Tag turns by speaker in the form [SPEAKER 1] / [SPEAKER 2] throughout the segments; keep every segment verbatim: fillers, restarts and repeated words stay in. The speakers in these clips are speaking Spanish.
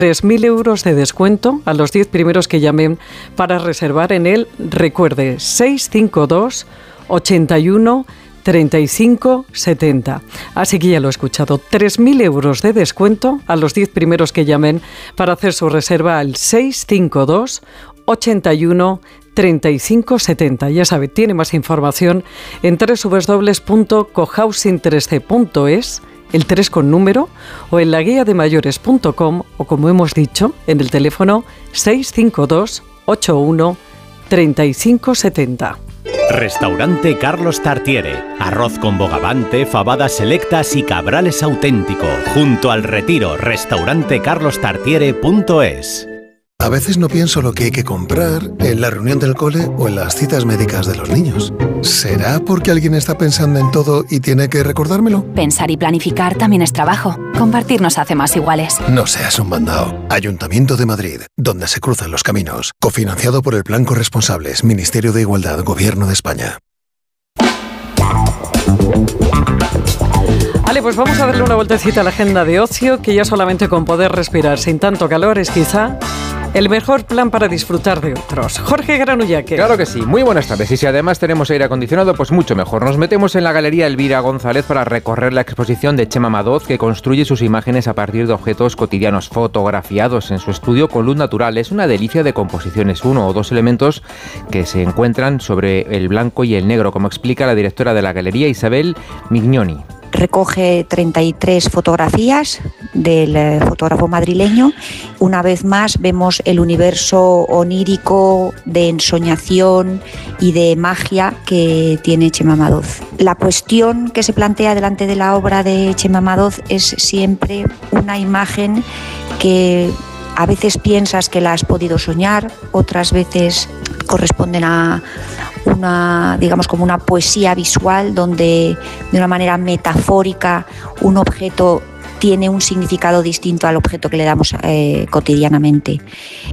[SPEAKER 1] tres mil euros de descuento a los diez primeros que llamen para reservar en él. Recuerde, seis cinco dos, ochenta y uno, treinta y cinco, setenta. Así que ya lo he escuchado, tres mil euros de descuento a los diez primeros que llamen para hacer su reserva al seis cinco dos, ochenta y uno, treinta y cinco, setenta. Ya sabe, tiene más información en doble u doble u doble u punto cohousing tres c punto es, el tres con número, o en la guía de mayores punto com, o como hemos dicho, en el teléfono seis cinco dos, ochenta y uno, treinta y cinco, setenta.
[SPEAKER 2] Restaurante Carlos Tartiere. Arroz con bogavante, fabadas selectas y cabrales auténtico. Junto al Retiro. Restaurante carlos tartiere punto es.
[SPEAKER 3] A veces no pienso lo que hay que comprar en la reunión del cole o en las citas médicas de los niños. ¿Será porque alguien está pensando en todo y tiene que recordármelo?
[SPEAKER 4] Pensar y planificar también es trabajo. Compartir nos hace más iguales.
[SPEAKER 3] No seas un mandao. Ayuntamiento de Madrid, donde se cruzan los caminos. Cofinanciado por el Plan Corresponsables, Ministerio de Igualdad, Gobierno de España.
[SPEAKER 1] Vale, pues vamos a darle una vueltecita a la agenda de ocio, que ya solamente con poder respirar sin tanto calor es quizá el mejor plan para disfrutar de otros. Jorge Granullaque.
[SPEAKER 5] Claro que sí, muy buenas tardes. Y si además tenemos aire acondicionado, pues mucho mejor. Nos metemos en la Galería Elvira González para recorrer la exposición de Chema Madoz, que construye sus imágenes a partir de objetos cotidianos fotografiados en su estudio con luz natural. Es una delicia de composiciones, uno o dos elementos que se encuentran sobre el blanco y el negro, como explica la directora de la galería, Isabel Mignoni.
[SPEAKER 6] Recoge treinta y tres fotografías del eh, fotógrafo madrileño. Una vez más vemos el universo onírico de ensoñación y de magia que tiene Chema Madoz. La cuestión que se plantea delante de la obra de Chema Madoz es siempre una imagen que a veces piensas que la has podido soñar, otras veces corresponden a una, digamos, como una poesía visual donde de una manera metafórica un objeto tiene un significado distinto al objeto que le damos eh, cotidianamente.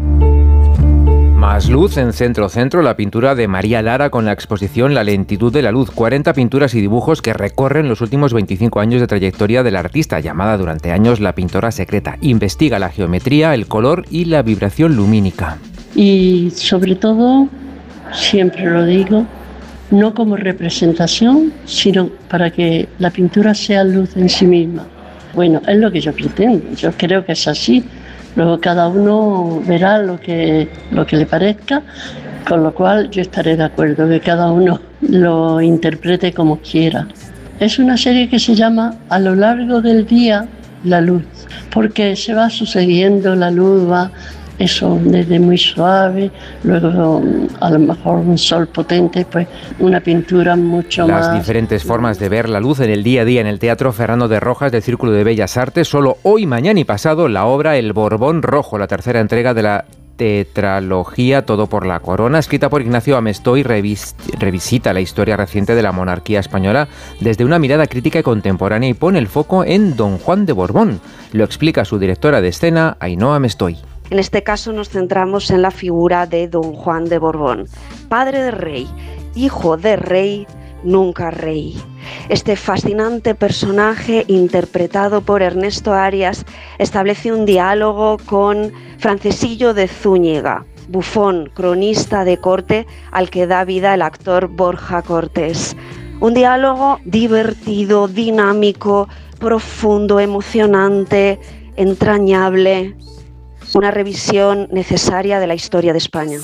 [SPEAKER 5] Más luz en Centro Centro, la pintura de María Lara con la exposición La lentitud de la luz. cuarenta pinturas y dibujos que recorren los últimos veinticinco años de trayectoria del artista, llamada durante años la pintora secreta. Investiga la geometría, el color y la vibración lumínica.
[SPEAKER 7] Y sobre todo, siempre lo digo, no como representación, sino para que la pintura sea luz en sí misma. Bueno, es lo que yo pretendo, yo creo que es así. Luego cada uno verá lo que, lo que le parezca, con lo cual yo estaré de acuerdo que cada uno lo interprete como quiera. Es una serie que se llama A lo largo del día, la luz, porque se va sucediendo, la luz va, eso desde muy suave, luego a lo mejor un sol potente, pues una pintura mucho
[SPEAKER 5] Las
[SPEAKER 7] más...
[SPEAKER 5] Las diferentes formas de ver la luz en el día a día en el Teatro Fernando de Rojas del Círculo de Bellas Artes. Solo hoy, mañana y pasado, la obra El Borbón Rojo, la tercera entrega de la tetralogía Todo por la Corona, escrita por Ignacio Amestoy, revis- revisita la historia reciente de la monarquía española desde una mirada crítica y contemporánea y pone el foco en Don Juan de Borbón. Lo explica su directora de escena, Ainhoa Amestoy.
[SPEAKER 8] En este caso nos centramos en la figura de Don Juan de Borbón, padre de rey, hijo de rey, nunca rey. Este fascinante personaje, interpretado por Ernesto Arias, establece un diálogo con Francesillo de Zúñiga, bufón, cronista de corte al que da vida el actor Borja Cortés. Un diálogo divertido, dinámico, profundo, emocionante, entrañable. Una revisión necesaria de la historia de España.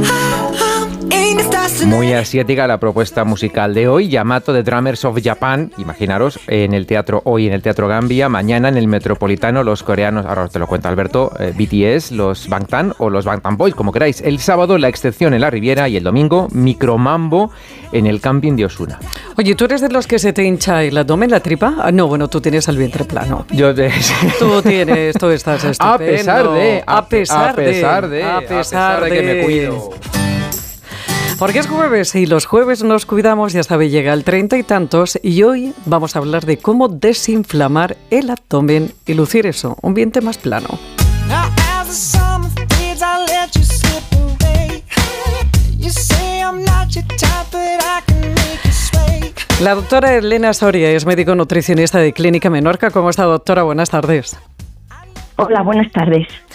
[SPEAKER 5] Muy asiática la propuesta musical de hoy. Yamato de Drummers of Japan, imaginaros, en el teatro hoy en el Teatro Gambia, mañana en el Metropolitano los coreanos, ahora te lo cuenta Alberto, eh, B T S, los Bangtan o los Bangtan Boys, como queráis. El sábado La Excepción en la Riviera y el domingo Micromambo en el camping de Osuna.
[SPEAKER 1] Oye, ¿tú eres de los que se te hincha el abdomen, la tripa? Ah, no, bueno, tú tienes el vientre plano.
[SPEAKER 5] Yo de...
[SPEAKER 1] Tú tienes, tú estás estupendo.
[SPEAKER 5] A pesar de,
[SPEAKER 1] a, a pesar,
[SPEAKER 5] a pesar de,
[SPEAKER 1] de,
[SPEAKER 5] a pesar de, de que me cuido.
[SPEAKER 1] Porque es jueves y los jueves nos cuidamos, ya sabe, llega el treinta y tantos y hoy vamos a hablar de cómo desinflamar el abdomen y lucir eso, un vientre más plano. La doctora Elena Soria es médico nutricionista de Clínica Menorca. ¿Cómo está, doctora? Buenas tardes.
[SPEAKER 9] Hola, buenas tardes.